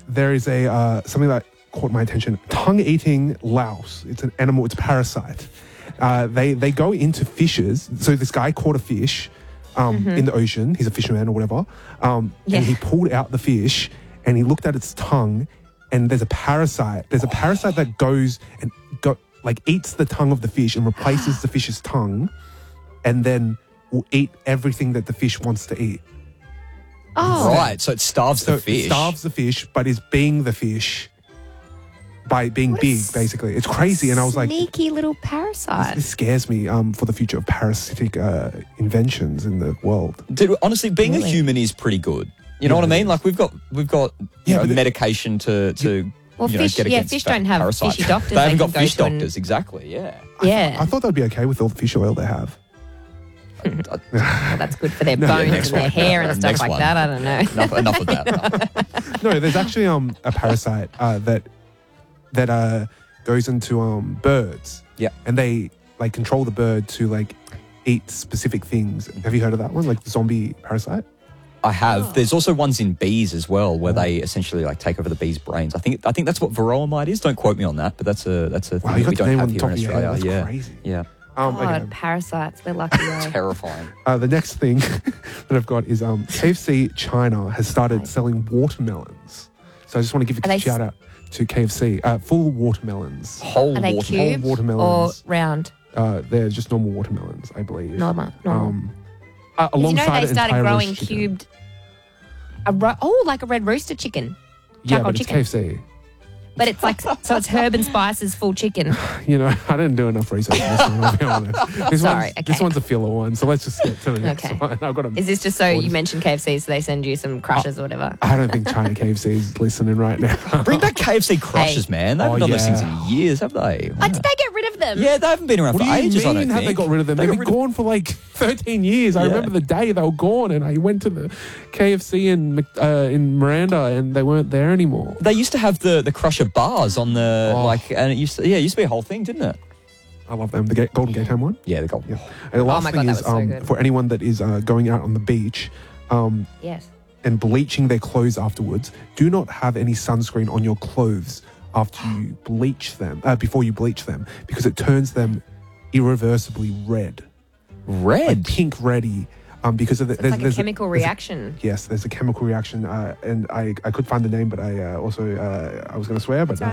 there is a something that caught my attention. Tongue-eating louse. It's an animal. It's a parasite. They go into fishes. So this guy caught a fish in the ocean. He's a fisherman or whatever. And he pulled out the fish and he looked at its tongue, and there's a parasite. There's a parasite that goes and eats the tongue of the fish and replaces the fish's tongue, and then will eat everything that the fish wants to eat. Oh, right. So it starves the fish. It starves the fish, but is being the fish by being big, basically. It's crazy. And I was like, sneaky little parasite. This scares me for the future of parasitic inventions in the world. Dude, honestly, being a human is pretty good. You know what I mean? Like we've got medication to well, fish, get against fish don't have parasites. fishy doctors. They haven't got fish doctors, exactly. Yeah. I thought that'd be okay with all the fish oil they have. Well, that's good for their bones and their hair and stuff like that. I don't know. Enough of that. No, there's actually a parasite that goes into birds. Yeah. And they control the bird to eat specific things. Have you heard of that one? Like the zombie parasite? I have. There's also ones in bees as well, where they essentially take over the bees' brains. I think that's what varroa mite is. Don't quote me on that, but that's a thing that we don't have here in Australia. That's crazy. Yeah. God, parasites. We're lucky though. Terrifying. The next thing that I've got is KFC China has started selling watermelons. So I just want to give a shout out to KFC. Full watermelons. Are they cubed whole watermelons. or round? They're just normal watermelons, I believe. Normal. Alongside they started growing cubed. Like a red rooster chicken. Yeah, but chicken. It's KFC. But it's so it's herb and spices full chicken. I didn't do enough research on this one, I'll be honest. This one's a filler one, so let's just get to the next one. Is this just so you mentioned KFC so they send you some crushes or whatever? I don't think China KFC is listening right now. Bring back KFC crushes, man. They haven't done those things in years, have they? Wow. Did they get rid of them? Yeah, they haven't been around for ages, I don't think. Have they got rid of them? They've been gone for 13 years. I remember the day they were gone, and I went to the KFC in Miranda, and they weren't there anymore. They used to have the crusher bars on the and it used to be a whole thing, didn't it? I love them. The Golden Gate Home one. Yeah, the Golden. Yeah. And the last thing is so for anyone that is going out on the beach, yes, and bleaching their clothes afterwards. Do not have any sunscreen on your clothes after you bleach them. Before you bleach them, because it turns them irreversibly red. Red, pink, reddy. Because of there's a chemical reaction. Yes, there's a chemical reaction, and I could find the name, but I was going to swear, but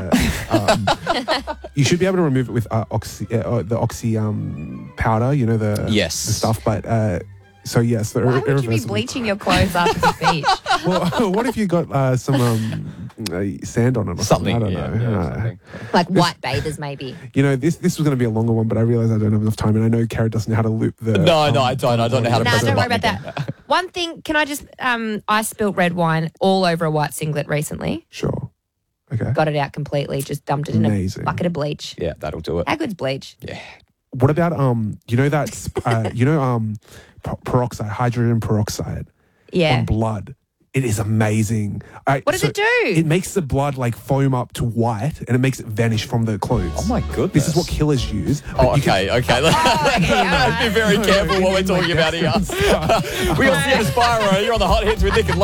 you should be able to remove it with the oxy powder, the stuff. But so yes, why would you be bleaching your clothes after the beach? Well, what if you got some sand on it or something? I don't know. Like white bathers, maybe. This was going to be a longer one, but I realised I don't have enough time, and I know Carrot doesn't know how to loop the. No, I don't. I don't know how to press the button. Don't worry about that. One thing, can I just? I spilt red wine all over a white singlet recently. Sure. Okay. Got it out completely. Just dumped it in a bucket of bleach. Yeah, that'll do it. How good's bleach? Yeah. What about peroxide, hydrogen peroxide on blood? It is amazing. What does it do? It makes the blood foam up to white, and it makes it vanish from the clothes. Oh my goodness! This is what killers use. Okay. Let's be very careful what we're talking about here. We got Sienna Spyro. You're on the Hot Hits with Nick and